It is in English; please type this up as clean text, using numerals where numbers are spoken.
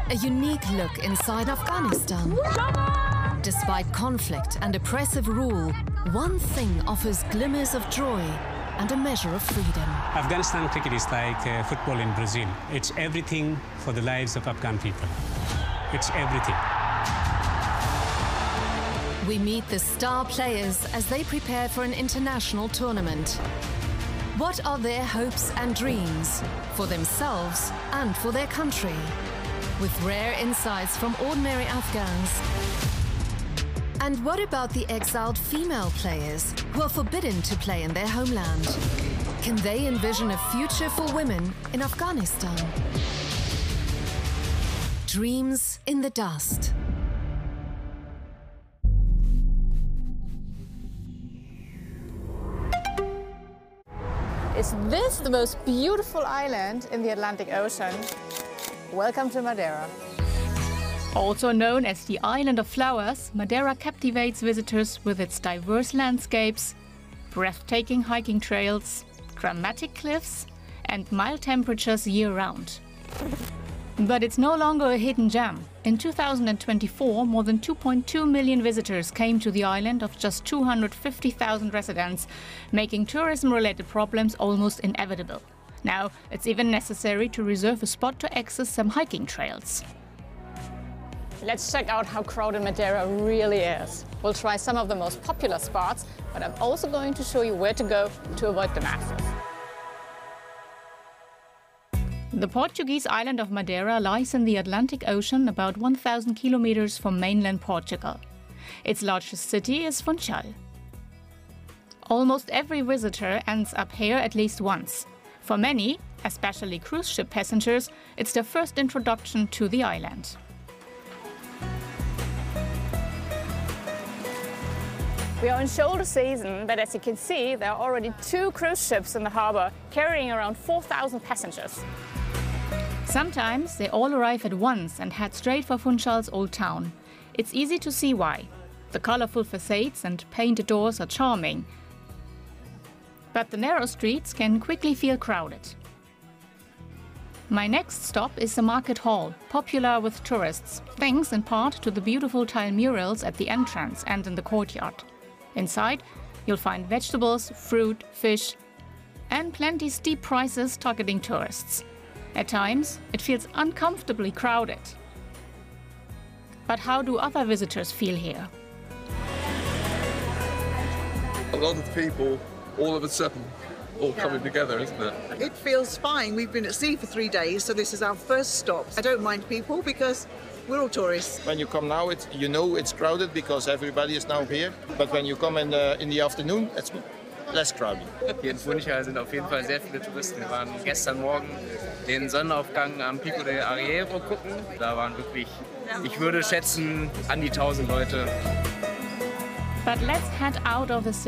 A unique look inside Afghanistan. Despite conflict and oppressive rule, one thing offers glimmers of joy and a measure of freedom. Afghanistan cricket is like football in Brazil. It's everything for the lives of Afghan people. It's everything. We meet the star players as they prepare for an international tournament. What are their hopes and dreams for themselves and for their country? With rare insights from ordinary Afghans. And what about the exiled female players who are forbidden to play in their homeland? Can they envision a future for women in Afghanistan? Dreams in the dust. Is this the most beautiful island in the Atlantic Ocean? Welcome to Madeira. Also known as the Island of Flowers, Madeira captivates visitors with its diverse landscapes, breathtaking hiking trails, dramatic cliffs, and mild temperatures year-round. But it's no longer a hidden gem. In 2024, more than 2.2 million visitors came to the island of just 250,000 residents, making tourism-related problems almost inevitable. Now, it's even necessary to reserve a spot to access some hiking trails. Let's check out how crowded Madeira really is. We'll try some of the most popular spots, but I'm also going to show you where to go to avoid the masses. The Portuguese island of Madeira lies in the Atlantic Ocean about 1,000 kilometers from mainland Portugal. Its largest city is Funchal. Almost every visitor ends up here at least once. For many, especially cruise ship passengers, it's their first introduction to the island. We are in shoulder season, but as you can see, there are already 2 cruise ships in the harbor carrying around 4,000 passengers. Sometimes they all arrive at once and head straight for Funchal's old town. It's easy to see why. The colorful facades and painted doors are charming. But the narrow streets can quickly feel crowded. My next stop is the market hall, popular with tourists, thanks in part to the beautiful tile murals at the entrance and in the courtyard. Inside, you'll find vegetables, fruit, fish, and plenty steep prices targeting tourists. At times, it feels uncomfortably crowded. But how do other visitors feel here? A lot of people, all of a sudden, all coming together, isn't it? It feels fine. We've been at sea for 3 days, so this is our first stop. I don't mind people because we're all tourists. When you come now, you know it's crowded because everybody is now here. But when you come in the afternoon, it's less crowded. Hier in Funchal sind auf jeden Fall sehr viele Touristen. Wir waren gestern Morgen den Sonnenaufgang am Pico del Arriero gucken. Da waren wirklich, ich würde schätzen, an die 1000 Leute. But let's head out of the city.